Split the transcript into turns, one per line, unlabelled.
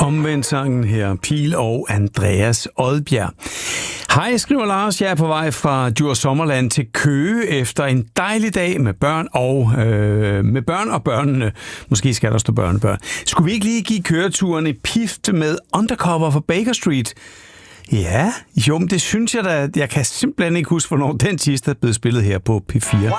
omvendt sangen her, Pihl og Andreas Odbjerg. Hej, skriver Lars. Jeg er på vej fra Djurs Sommerland til Køge efter en dejlig dag med børn og børnene. Måske skal der stå børnebørn. Skulle vi ikke lige give køreturen i pift med Undercover for Baker Street? Ja, jo, men det synes jeg da. Jeg kan simpelthen ikke huske, hvornår den sidste er blevet spillet her på P4.